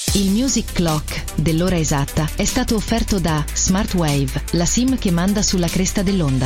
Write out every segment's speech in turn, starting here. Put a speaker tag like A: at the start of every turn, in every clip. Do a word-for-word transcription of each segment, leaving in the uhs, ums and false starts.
A: Il Music Clock dell'ora esatta è stato offerto da Smartwave, la SIM che manda sulla cresta dell'onda.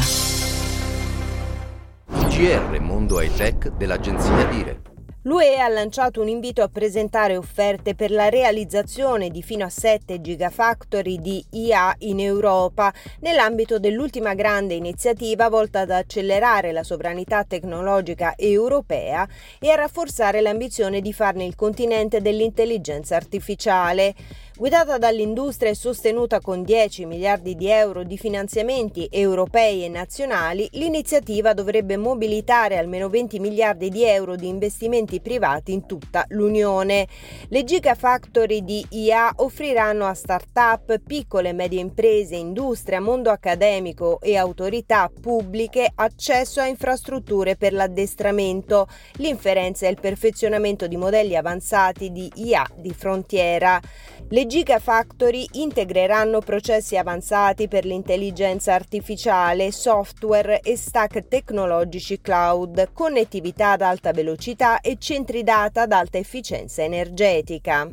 B: Il G R Mondo High Tech dell'agenzia Dire.
C: L'U E ha lanciato un invito a presentare offerte per la realizzazione di fino a sette gigafactory di I A in Europa, nell'ambito dell'ultima grande iniziativa volta ad accelerare la sovranità tecnologica europea e a rafforzare l'ambizione di farne il continente dell'intelligenza artificiale. Guidata dall'industria e sostenuta con dieci miliardi di euro di finanziamenti europei e nazionali, l'iniziativa dovrebbe mobilitare almeno venti miliardi di euro di investimenti privati in tutta l'Unione. Le gigafactory di I A offriranno a start-up, piccole e medie imprese, industria, mondo accademico e autorità pubbliche accesso a infrastrutture per l'addestramento, l'inferenza e il perfezionamento di modelli avanzati di I A di frontiera. Le gigafactory integreranno processi avanzati per l'intelligenza artificiale, software e stack tecnologici cloud, connettività ad alta velocità e centri data ad alta efficienza energetica.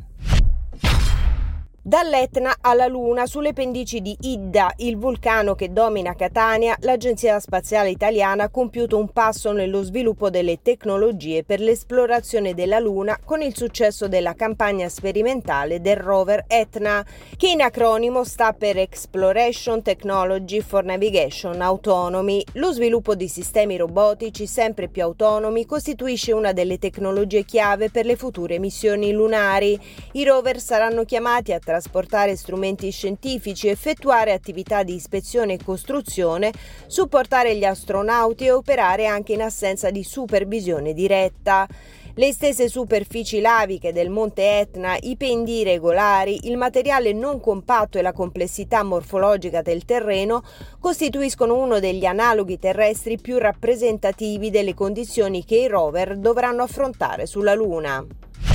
C: Dall'Etna alla Luna, sulle pendici di Idda, il vulcano che domina Catania, l'Agenzia Spaziale Italiana ha compiuto un passo nello sviluppo delle tecnologie per l'esplorazione della Luna con il successo della campagna sperimentale del rover Etna, che in acronimo sta per Exploration Technology for Navigation Autonomy. Lo sviluppo di sistemi robotici sempre più autonomi costituisce una delle tecnologie chiave per le future missioni lunari. I rover saranno chiamati a trasportare strumenti scientifici, effettuare attività di ispezione e costruzione, supportare gli astronauti e operare anche in assenza di supervisione diretta. Le estese superfici laviche del monte Etna, i pendii irregolari, il materiale non compatto e la complessità morfologica del terreno costituiscono uno degli analoghi terrestri più rappresentativi delle condizioni che i rover dovranno affrontare sulla Luna.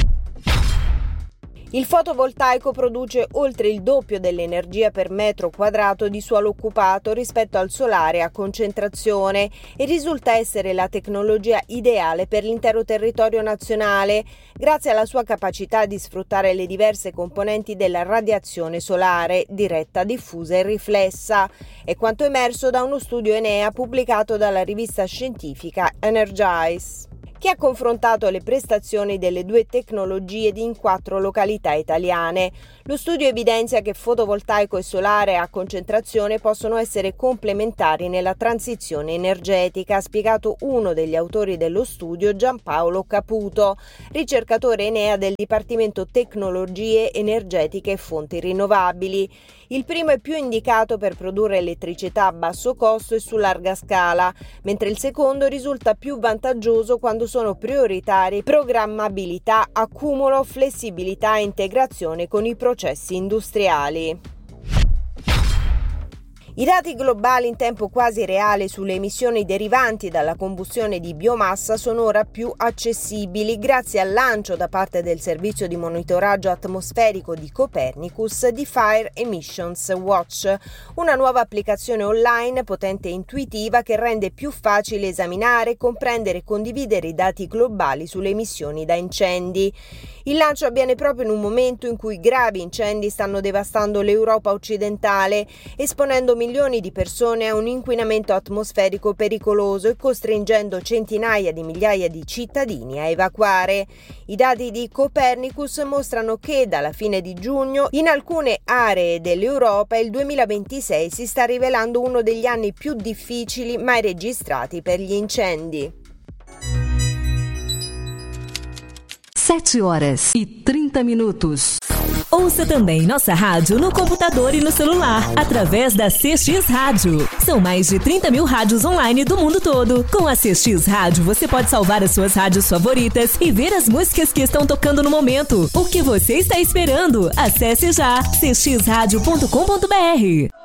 C: Il fotovoltaico produce oltre il doppio dell'energia per metro quadrato di suolo occupato rispetto al solare a concentrazione e risulta essere la tecnologia ideale per l'intero territorio nazionale, grazie alla sua capacità di sfruttare le diverse componenti della radiazione solare, diretta, diffusa e riflessa. È quanto emerso da uno studio Enea pubblicato dalla rivista scientifica Energize, che ha confrontato le prestazioni delle due tecnologie in quattro località italiane. Lo studio evidenzia che fotovoltaico e solare a concentrazione possono essere complementari nella transizione energetica, ha spiegato uno degli autori dello studio, Giampaolo Caputo, ricercatore Enea del Dipartimento Tecnologie Energetiche e Fonti Rinnovabili. Il primo è più indicato per produrre elettricità a basso costo e su larga scala, mentre il secondo risulta più vantaggioso quando sono prioritari programmabilità, accumulo, flessibilità e integrazione con i processi industriali. I dati globali in tempo quasi reale sulle emissioni derivanti dalla combustione di biomassa sono ora più accessibili grazie al lancio da parte del servizio di monitoraggio atmosferico di Copernicus di Fire Emissions Watch, una nuova applicazione online potente e intuitiva che rende più facile esaminare, comprendere e condividere i dati globali sulle emissioni da incendi. Il lancio avviene proprio in un momento in cui gravi incendi stanno devastando l'Europa occidentale, esponendo milioni di persone a un inquinamento atmosferico pericoloso e costringendo centinaia di migliaia di cittadini a evacuare. I dati di Copernicus mostrano che dalla fine di giugno in alcune aree dell'Europa il duemilaventisei si sta rivelando uno degli anni più difficili mai registrati per gli incendi.
D: sete horas e trinta minutos.
E: Ouça também nossa rádio no computador e no celular, através da C X Rádio. São mais de trinta mil rádios online do mundo todo. Com a C X Rádio, você pode salvar as suas rádios favoritas e ver as músicas que estão tocando no momento. O que você está esperando? Acesse já c x rádio ponto com ponto b r.